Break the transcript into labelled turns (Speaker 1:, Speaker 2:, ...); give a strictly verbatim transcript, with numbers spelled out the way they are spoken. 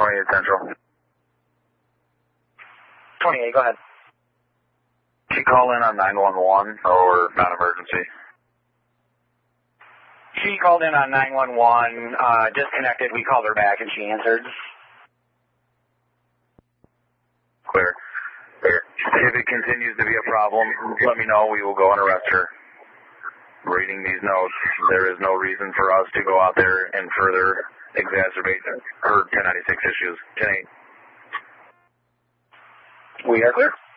Speaker 1: twenty-eight Central.
Speaker 2: twenty-eight, go ahead.
Speaker 1: She called in on nine one one or non-emergency.
Speaker 2: She called in on nine one one, uh, disconnected. We called her back and she answered.
Speaker 1: Clear. Clear. If it continues to be a problem, let me know. We will go and arrest her. Reading these notes, there is no reason for us to go out there and further exacerbate her ten ninety-six issues. ten eight.
Speaker 2: We are clear.